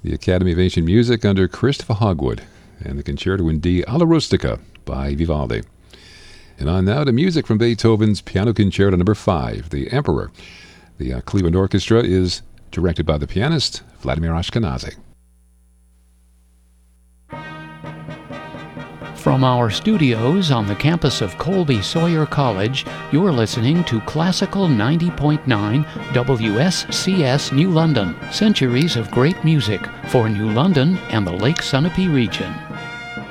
the Academy of Ancient Music under Christopher Hogwood, and the Concerto in D alla Rustica by Vivaldi. And on now to music from Beethoven's Piano Concerto No. 5, The Emperor. The Cleveland Orchestra is directed by the pianist Vladimir Ashkenazy. From our studios on the campus of Colby Sawyer College, you're listening to Classical 90.9 WSCS New London, centuries of great music for New London and the Lake Sunapee region.